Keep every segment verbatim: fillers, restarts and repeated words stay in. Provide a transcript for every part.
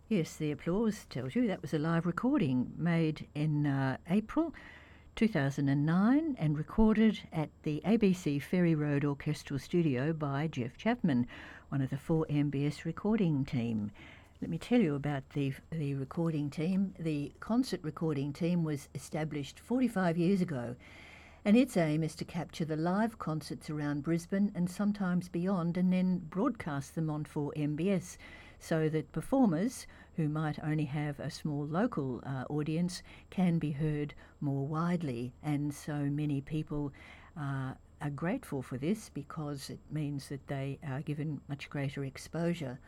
Yes, the applause tells you that was a live recording made in uh, April two thousand nine and recorded at the A B C Ferry Road Orchestral Studio by Jeff Chapman, one of the four M B S recording team. Let me tell you about the the recording team. The concert recording team was established forty-five years ago, and its aim is to capture the live concerts around Brisbane and sometimes beyond, and then broadcast them on four M B S, so that performers who might only have a small local uh, audience can be heard more widely. And so many people uh, are grateful for this because it means that they are given much greater exposure.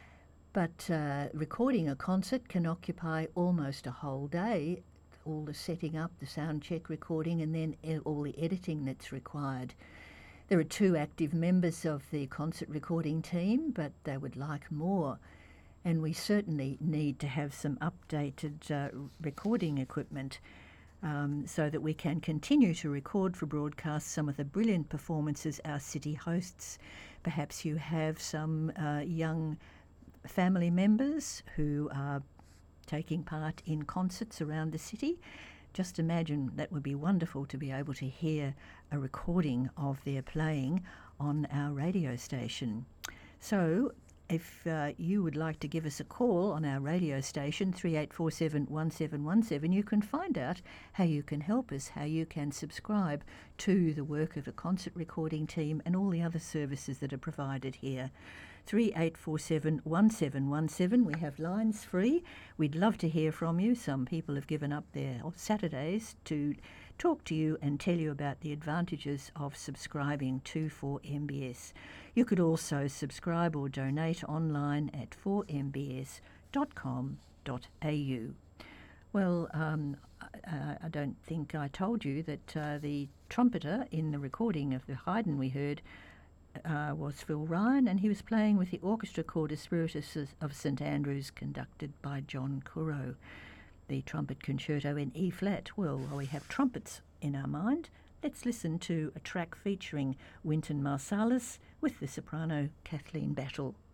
But uh, recording a concert can occupy almost a whole day, all the setting up, the sound check recording, and then e- all the editing that's required. There are two active members of the concert recording team, but they would like more. And we certainly need to have some updated uh, recording equipment um, so that we can continue to record for broadcast some of the brilliant performances our city hosts. Perhaps you have some uh, young family members who are taking part in concerts around the city. Just imagine, that would be wonderful to be able to hear a recording of their playing on our radio station. So if uh, you would like to give us a call on our radio station, three eight four seven, one seven one seven, you can find out how you can help us, how you can subscribe to the work of the concert recording team and all the other services that are provided here. three eight four seven, one seven one seven. We have lines free. We'd love to hear from you. Some people have given up their Saturdays to talk to you and tell you about the advantages of subscribing to four M B S. You could also subscribe or donate online at four m b s dot com dot a u. Well, um, I, I don't think I told you that uh, the trumpeter in the recording of the Haydn we heard Uh, was Phil Ryan, and he was playing with the Orchestra Called Spiritus of St Andrews, conducted by John Currow. The trumpet concerto in E flat. Well, while we have trumpets in our mind, let's listen to a track featuring Wynton Marsalis with the soprano Kathleen Battle.